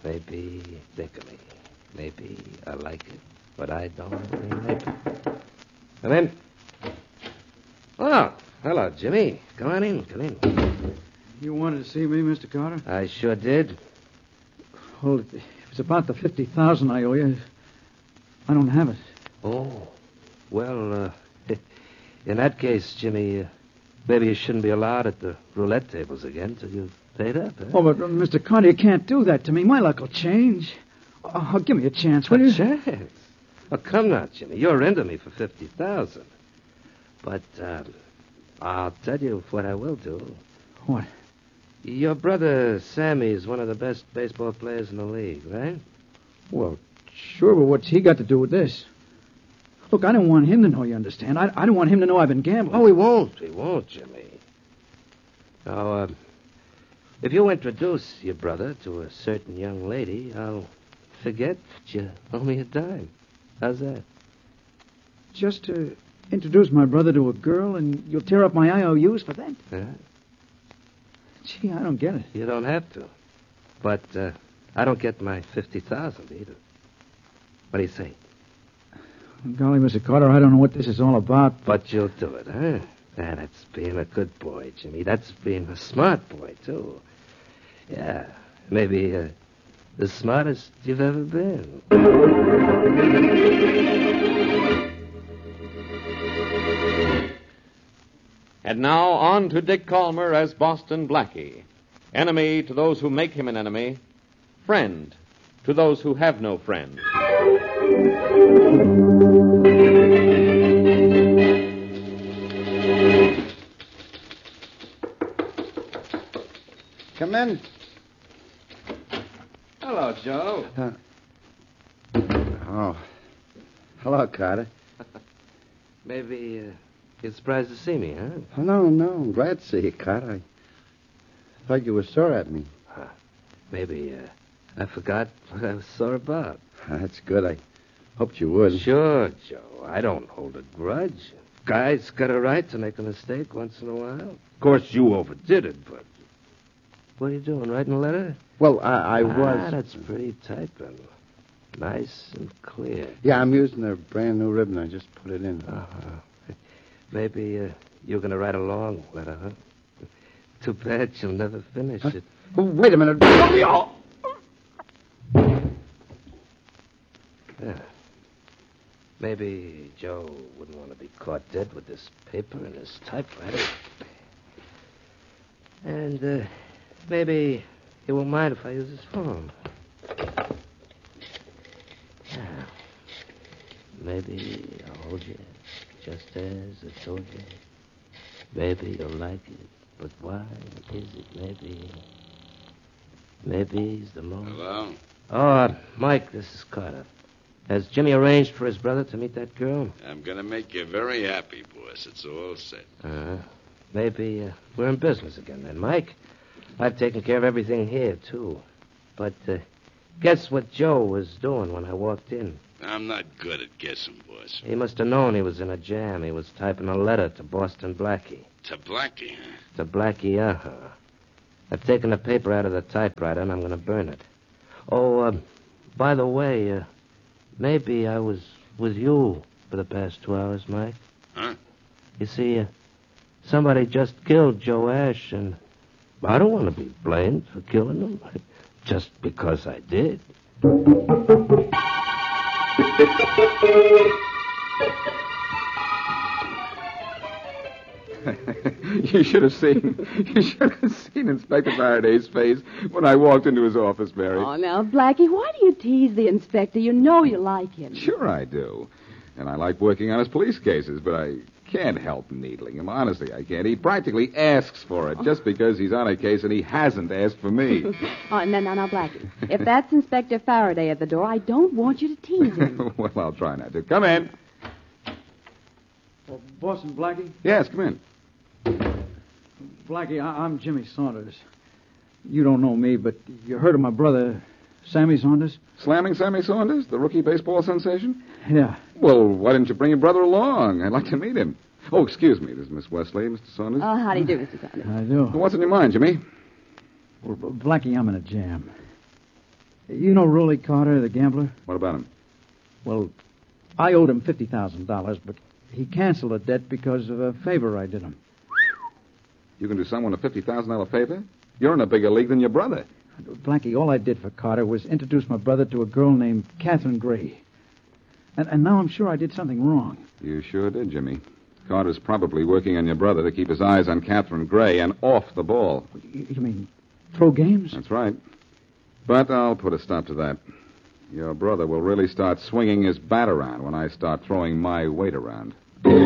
Maybe think of me. Maybe I like it, but I don't really like it. Come in. Oh, hello, Jimmy. Come on in, come in. You wanted to see me, Mr. Carter? I sure did. Well, it was about the $50,000 I owe you. I don't have it. Oh, well, in that case, Jimmy, maybe you shouldn't be allowed at the roulette tables again till you've paid up, huh? Oh, but Mr. Carter, you can't do that to me. My luck will change. Oh, give me a chance, will you? A chance? Oh, come now, Jimmy. You're into me for $50,000. But I'll tell you what I will do. What? Your brother Sammy is one of the best baseball players in the league, right? Well, sure, but what's he got to do with this? Look, I don't want him to know, you understand? I don't want him to know I've been gambling. Oh, he won't. He won't, Jimmy. Now, if you introduce your brother to a certain young lady, I'll forget that you owe me a dime. How's that? Just to introduce my brother to a girl, and you'll tear up my IOUs for that? Yeah? Gee, I don't get it. You don't have to. But I don't get my $50,000 either. What do you say? Golly, Mr. Carter, I don't know what this is all about. But you'll do it, huh? Ah, that's being a good boy, Jimmy. That's being a smart boy, too. Yeah, maybe the smartest you've ever been. And now on to Dick Calmer as Boston Blackie. Enemy to those who make him an enemy. Friend to those who have no friend. Come in. Hello, Joe. Oh. Hello, Carter. Maybe you're surprised to see me, huh? Oh, no. I'm glad to see you, Carter. I thought you were sore at me. Maybe I forgot what I was sore about. That's good. I hoped you would. Sure, Joe. I don't hold a grudge. Guys got a right to make a mistake once in a while. Of course, you overdid it, but... What are you doing, writing a letter? Well, I was... That's pretty typing. Nice and clear. Yeah, I'm using a brand new ribbon. I just put it in. Maybe you're going to write a long letter, huh? Too bad you'll never finish it. Oh, wait a minute. Yeah. Maybe Joe wouldn't want to be caught dead with this paper and his typewriter. And maybe he won't mind if I use his phone. Yeah. Maybe I'll hold you just as I told you. Maybe you'll like it. But why is it maybe he's the moment? Hello? Oh, Mike, this is Carter. Has Jimmy arranged for his brother to meet that girl? I'm going to make you very happy, boss. It's all set. Maybe we're in business again then, Mike. I've taken care of everything here, too. But guess what Joe was doing when I walked in? I'm not good at guessing, boss. He must have known he was in a jam. He was typing a letter to Boston Blackie. To Blackie, huh? To Blackie, I've taken the paper out of the typewriter, and I'm going to burn it. Oh, by the way, maybe I was with you for the past 2 hours, Mike. Huh? You see, somebody just killed Joe Ash, and I don't want to be blamed for killing him, just because I did. You should have seen Inspector Faraday's face when I walked into his office, Mary. Oh, now, Blackie, why do you tease the inspector? You know you like him. Sure I do. And I like working on his police cases, but I can't help needling him. Honestly, I can't. He practically asks for it just because he's on a case and he hasn't asked for me. Oh, now, Blackie, if that's Inspector Faraday at the door, I don't want you to tease him. Well, I'll try not to. Come in. Boston Blackie? Yes, come in. Blackie, I'm Jimmy Saunders. You don't know me, but you heard of my brother, Sammy Saunders? Slamming Sammy Saunders, the rookie baseball sensation? Yeah. Well, why didn't you bring your brother along? I'd like to meet him. Oh, excuse me. This is Miss Wesley, Mr. Saunders. Oh, how do you do, Mr. Saunders? I do. What's on your mind, Jimmy? Well, Blackie, I'm in a jam. You know Rolly Carter, the gambler? What about him? Well, I owed him $50,000, but he canceled a debt because of a favor I did him. You can do someone a $50,000 favor? You're in a bigger league than your brother. Blackie, all I did for Carter was introduce my brother to a girl named Catherine Gray. And now I'm sure I did something wrong. You sure did, Jimmy. Carter's probably working on your brother to keep his eyes on Catherine Gray and off the ball. You mean throw games? That's right. But I'll put a stop to that. Your brother will really start swinging his bat around when I start throwing my weight around.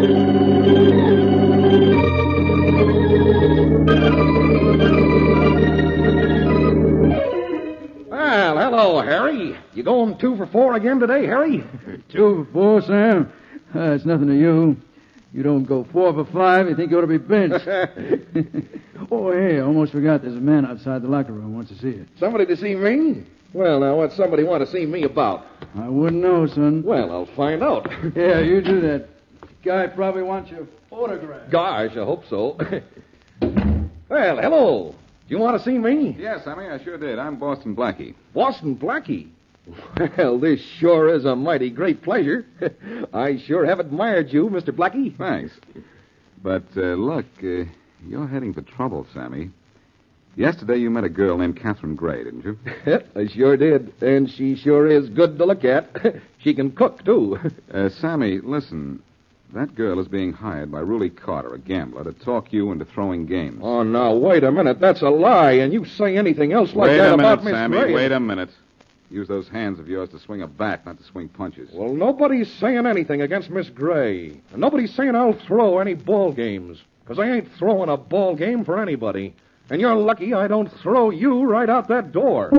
Well, hello, Harry. You going 2 for 4 again today, Harry? 2 for 4, Sam? It's nothing to you. You don't go 4 for 5, you think you ought to be benched. Oh, hey, I almost forgot there's a man outside the locker room who wants to see you. Somebody to see me? Well, now, what's somebody want to see me about? I wouldn't know, son. Well, I'll find out. Yeah, you do that. Guy probably wants your autograph. Gosh, I hope so. Well, hello. Do you want to see me? Yes, Sammy, I sure did. I'm Boston Blackie. Boston Blackie. Well, this sure is a mighty great pleasure. I sure have admired you, Mr. Blackie. Thanks. But, look, you're heading for trouble, Sammy. Yesterday you met a girl named Catherine Gray, didn't you? I sure did. And she sure is good to look at. She can cook, too. Sammy, listen. That girl is being hired by Rolly Carter, a gambler, to talk you into throwing games. Oh, now, wait a minute. That's a lie. And you say anything else like that about Miss Sammy, Gray. wait a minute. Use those hands of yours to swing a bat, not to swing punches. Well, nobody's saying anything against Miss Gray. And nobody's saying I'll throw any ball games. Because I ain't throwing a ball game for anybody. And you're lucky I don't throw you right out that door.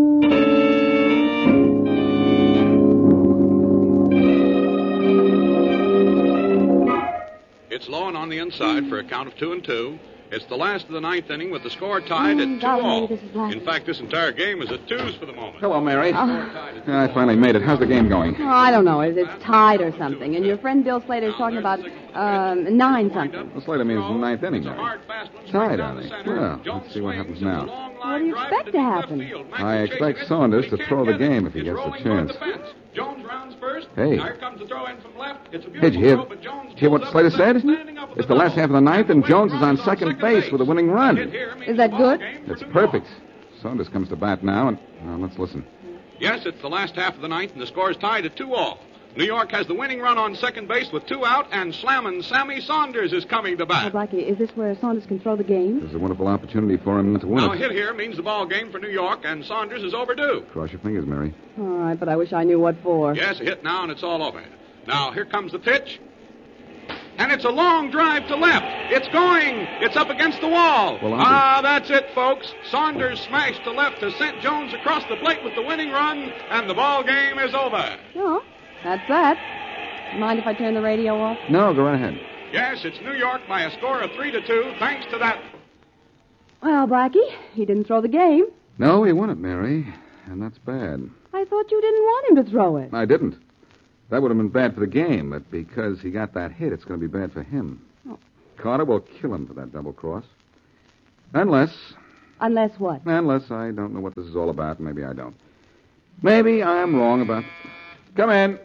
It's low and on the inside for a count of 2-2. It's the last of the ninth inning with the score tied at 2-all. This is Blackie. In fact, this entire game is at 2s for the moment. Hello, Mary. I finally made it. How's the game going? Oh, I don't know. It's tied or something. And your friend Bill Slater's talking about 9 something. Well, Slater means the ninth inning, Mary. Tied, are they? Well, let's see what happens now. What do you expect to happen? I expect Saunders to throw the game if he gets the chance. Jones rounds first. Hey. Now here comes the throw in from left. It's a Hey, did you beautiful throw, but Jones hear what pulls Slater up said? standing up with It's the last half of the ninth, and Jones is on second base with a winning run. Is that good? It's perfect. Saunders comes to bat now, and let's listen. Yes, it's the last half of the ninth, and the score is tied at 2-all. New York has the winning run on second base with 2 out, and Slammin' Sammy Saunders is coming to Oh, bat. Blackie, is this where Saunders can throw the game? There's a wonderful opportunity for him to win Now, a it. hit here means the ball game for New York, and Saunders is overdue. Cross your fingers, Mary. All right, but I wish I knew what for. Yes, a hit now, and it's all over. Now, here comes the pitch. And it's a long drive to left. It's going. It's up against the wall. Well, that's it, folks. Saunders smashed to left to sent Jones across the plate with the winning run, and the ball game is over. Oh, that's that. Mind if I turn the radio off? No, go right ahead. Yes, it's New York by a score of 3-2, thanks to that. Well, Blackie, he didn't throw the game. No, he won it, Mary, and that's bad. I thought you didn't want him to throw it. I didn't. That would have been bad for the game, but because he got that hit, it's going to be bad for him. Oh. Carter will kill him for that double cross. Unless Unless what? I don't know what this is all about. Maybe I don't. Maybe I'm wrong about... Come in.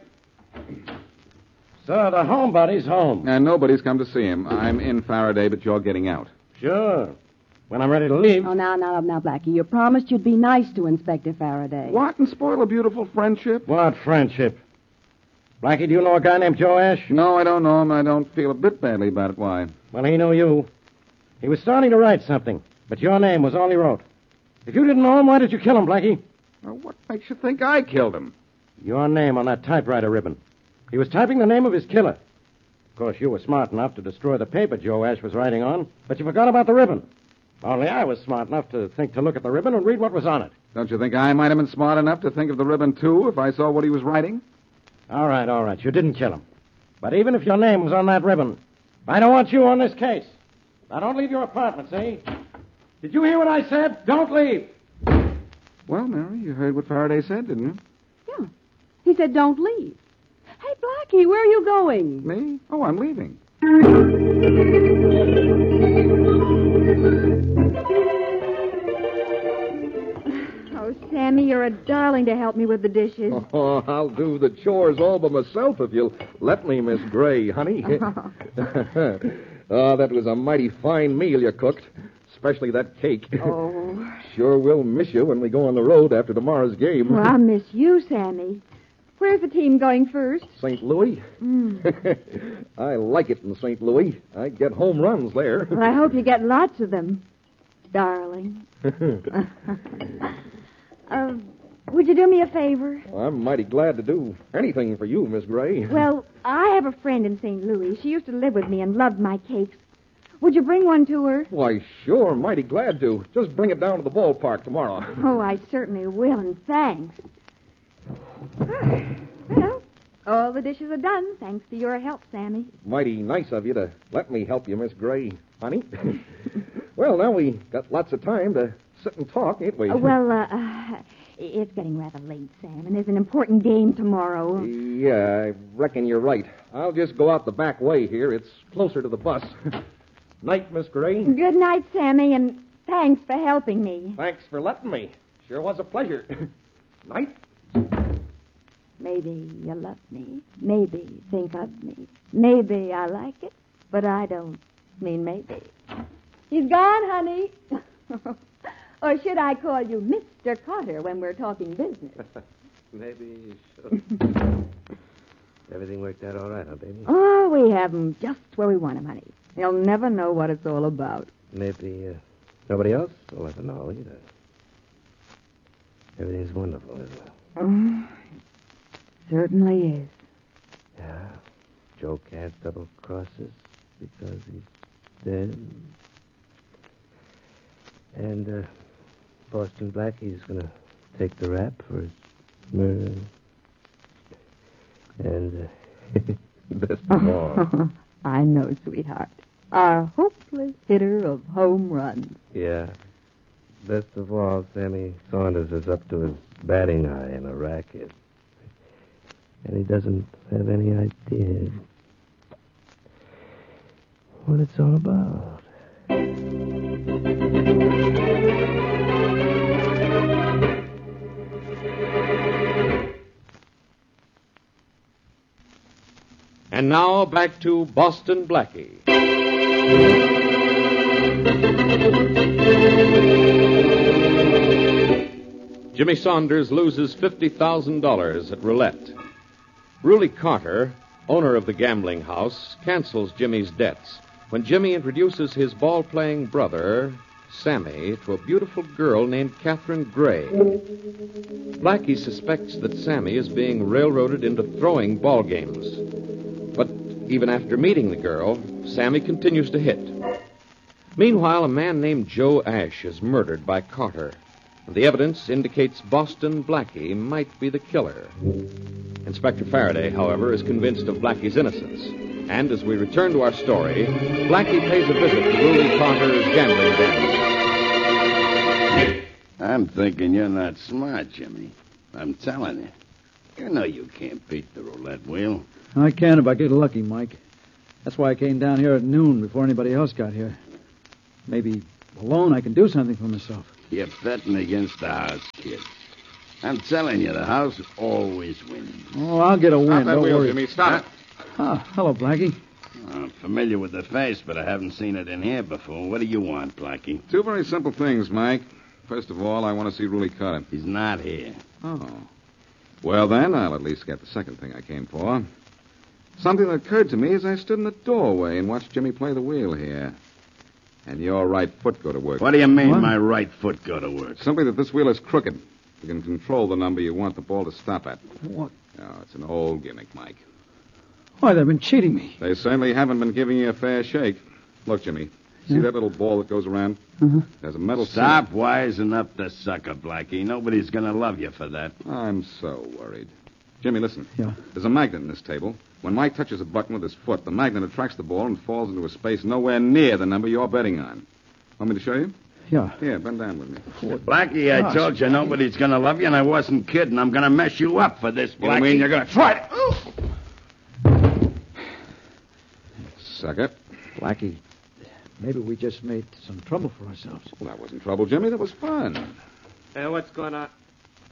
So the homebudy's home. And nobody's come to see him. I'm in Faraday, but you're getting out. Sure. When I'm ready to leave. Oh, now, Blackie, you promised you'd be nice to Inspector Faraday. What? And spoil a beautiful friendship? What friendship? Blackie, do you know a guy named Joe Ash? No, I don't know him. I don't feel a bit badly about it. Why? Well, he knew you. He was starting to write something, but your name was all he wrote. If you didn't know him, why did you kill him, Blackie? Well, what makes you think I killed him? Your name on that typewriter ribbon. He was typing the name of his killer. Of course, you were smart enough to destroy the paper Joe Ash was writing on, but you forgot about the ribbon. Only I was smart enough to think to look at the ribbon and read what was on it. Don't you think I might have been smart enough to think of the ribbon, too, if I saw what he was writing? All right. You didn't kill him. But even if your name was on that ribbon, I don't want you on this case. Now, don't leave your apartment, see? Did you hear what I said? Don't leave. Well, Mary, you heard what Faraday said, didn't you? Yeah. He said don't leave. Hey, Blackie, where are you going? Me? Oh, I'm leaving. Oh, Sam, Sammy. You're a darling to help me with the dishes. Oh, I'll do the chores all by myself if you'll let me, Miss Gray, honey. Oh, that was a mighty fine meal you cooked, especially that cake. Oh. Sure will miss you when we go on the road after tomorrow's game. Well, I'll miss you, Sammy. Where's the team going first? St. Louis? I like it in St. Louis. I get home runs there. Well, I hope you get lots of them, darling. Would you do me a favor? I'm mighty glad to do anything for you, Miss Gray. Well, I have a friend in St. Louis. She used to live with me and loved my cakes. Would you bring one to her? Why, sure, mighty glad to. Just bring it down to the ballpark tomorrow. Oh, I certainly will, and thanks. Well, all the dishes are done, thanks to your help, Sammy. Mighty nice of you to let me help you, Miss Gray, honey. Well, now we got lots of time to sit and talk, ain't we? It's getting rather late, Sam, and there's an important game tomorrow. Yeah, I reckon you're right. I'll just go out the back way here. It's closer to the bus. Night, Miss Gray. Good night, Sammy, and thanks for helping me. Thanks for letting me. Sure was a pleasure. Night. Maybe you love me. Maybe think of me. Maybe I like it, but I don't mean maybe. He's gone, honey. Or should I call you Mr. Carter when we're talking business? Maybe you should. Everything worked out all right, huh, baby? Oh, we have him just where we want him, honey. He'll never know what it's all about. Maybe nobody else will ever know either. Everything's wonderful, isn't it? Oh, it certainly is. Yeah. Joe can't double cross us because he's dead. And Boston Blackie's going to take the rap for his murder. And best of all... I know, sweetheart. Our hopeless hitter of home runs. Yeah. Best of all, Sammy Saunders is up to his batting eye in a racket. And he doesn't have any idea what it's all about. And now back to Boston Blackie. Jimmy Saunders loses $50,000 at roulette. Ruly Carter, owner of the gambling house, cancels Jimmy's debts when Jimmy introduces his ball-playing brother, Sammy, to a beautiful girl named Catherine Gray. Blackie suspects that Sammy is being railroaded into throwing ball games. But even after meeting the girl, Sammy continues to hit. Meanwhile, a man named Joe Ash is murdered by Carter, and the evidence indicates Boston Blackie might be the killer. Inspector Faraday, however, is convinced of Blackie's innocence. And as we return to our story, Blackie pays a visit to Ruly Carter's gambling den. I'm thinking you're not smart, Jimmy. I'm telling you. You know you can't beat the roulette wheel. I can if I get lucky, Mike. That's why I came down here at noon before anybody else got here. Maybe alone I can do something for myself. You're betting against the house, kid. I'm telling you, the house always wins. Oh, I'll get a win. Stop that Don't wheel, worry. Jimmy. Stop it. Ah, hello, Blackie. I'm familiar with the face, but I haven't seen it in here before. What do you want, Blackie? Two very simple things, Mike. First of all, I want to see Ruly Carter. He's not here. Oh. Well, then, I'll at least get the second thing I came for. Something that occurred to me as I stood in the doorway and watched Jimmy play the wheel here. And your right foot go to work. What do you mean, my right foot go to work? Simply that this wheel is crooked. You can control the number you want the ball to stop at. What? Oh, it's an old gimmick, Mike. Why, they've been cheating me. They certainly haven't been giving you a fair shake. Look, Jimmy. See that little ball that goes around? There's a metal... Stop wising up the sucker, Blackie. Nobody's going to love you for that. I'm so worried. Jimmy, listen. Yeah. There's a magnet in this table. When Mike touches a button with his foot, the magnet attracts the ball and falls into a space nowhere near the number you're betting on. Want me to show you? Yeah. Here, bend down with me. Blackie, I told you nobody's going to love you, and I wasn't kidding. I'm going to mess you up for this, Blackie. You mean you're going to try it? Sucker. Blackie, maybe we just made some trouble for ourselves. Well, that wasn't trouble, Jimmy. That was fun. What's going on?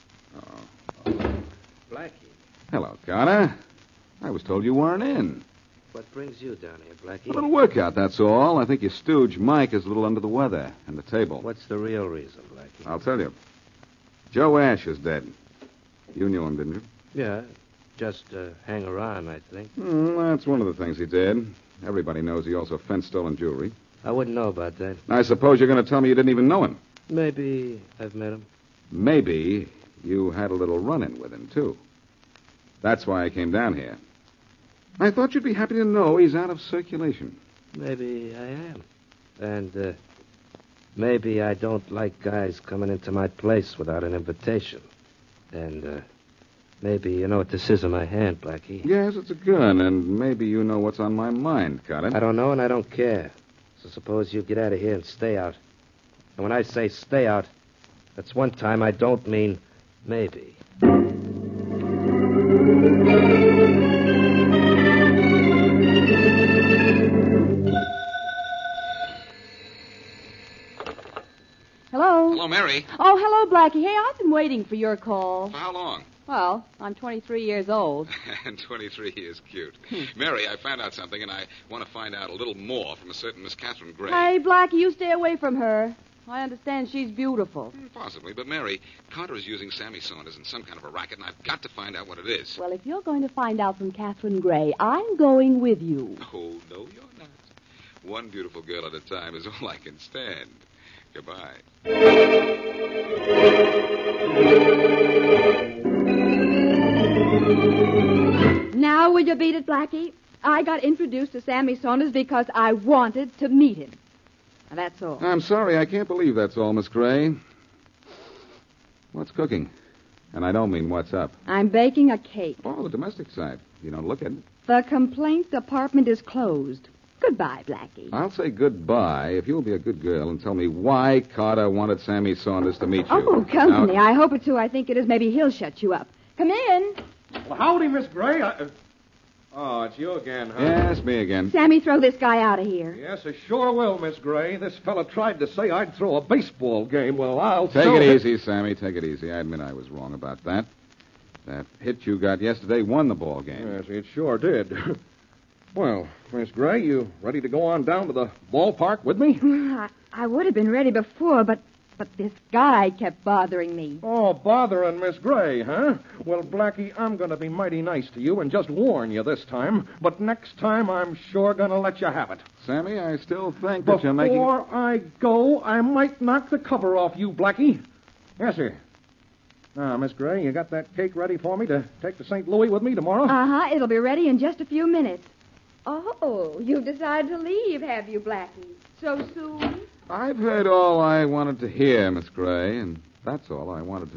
Blackie. Hello, Carter. I was told you weren't in. What brings you down here, Blackie? A little workout, that's all. I think your stooge, Mike, is a little under the weather, and the table. What's the real reason, Blackie? I'll tell you. Joe Ash is dead. You knew him, didn't you? Yeah, just hang around, I think. That's one of the things he did. Everybody knows he also fenced stolen jewelry. I wouldn't know about that. I suppose you're going to tell me you didn't even know him. Maybe I've met him. Maybe you had a little run-in with him, too. That's why I came down here. I thought you'd be happy to know he's out of circulation. Maybe I am. And maybe I don't like guys coming into my place without an invitation. And maybe you know what this is in my hand, Blackie. Yes, it's a gun, and maybe you know what's on my mind, Carter. I don't know, and I don't care. So suppose you get out of here and stay out. And when I say stay out, that's one time I don't mean maybe. Hello? Hello, Mary. Oh, hello, Blackie. Hey, I've been waiting for your call. For how long? Well, I'm 23 years old. And 23 is cute. Mary, I found out something, and I want to find out a little more from a certain Miss Catherine Gray. Hey, Blackie, you stay away from her. I understand she's beautiful. Possibly, but Mary, Carter is using Sammy Saunders in some kind of a racket, and I've got to find out what it is. Well, if you're going to find out from Catherine Gray, I'm going with you. Oh, no, you're not. One beautiful girl at a time is all I can stand. Goodbye. Now will you beat it, Blackie? I got introduced to Sammy Saunders because I wanted to meet him. Now, that's all. I'm sorry, I can't believe that's all, Miss Gray. What's cooking? And I don't mean what's up. I'm baking a cake. Oh, the domestic side. You don't look at it. The complaint department is closed. Goodbye, Blackie. I'll say goodbye if you'll be a good girl and tell me why Carter wanted Sammy Saunders to meet you. Oh, company. Now, I hope it's who I think it is. Maybe he'll shut you up. Come in. Well, howdy, Miss Gray. Oh, it's you again, huh? Yes, me again. Sammy, throw this guy out of here. Yes, I sure will, Miss Gray. This fella tried to say I'd throw a baseball game. Well, I'll Take show it him. easy, Sammy. Take it easy. I admit I was wrong about that. That hit you got yesterday won the ball game. Yes, it sure did. Well, Miss Gray, you ready to go on down to the ballpark with me? I would have been ready before, but this guy kept bothering me. Oh, bothering Miss Gray, huh? Well, Blackie, I'm going to be mighty nice to you and just warn you this time. But next time, I'm sure going to let you have it. Sammy, I still think that you're making... Before I go, I might knock the cover off you, Blackie. Yes, sir. Now, Miss Gray, you got that cake ready for me to take to St. Louis with me tomorrow? Uh-huh. It'll be ready in just a few minutes. Oh, you've decided to leave, have you, Blackie? So soon? I've heard all I wanted to hear, Miss Gray, and that's all I wanted to